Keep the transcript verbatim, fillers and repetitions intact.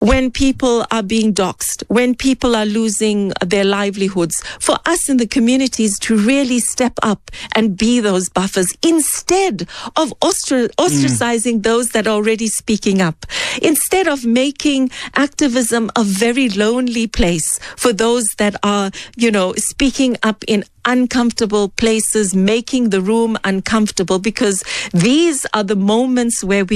when people are being doxxed, when people are losing their livelihoods, for us in the communities to really step up and be those buffers instead of ostra- ostracizing mm. those that are already speaking up, instead of making activism a very lonely place for those that are, you know, speaking up in uncomfortable places, making the room uncomfortable, because these are the moments where we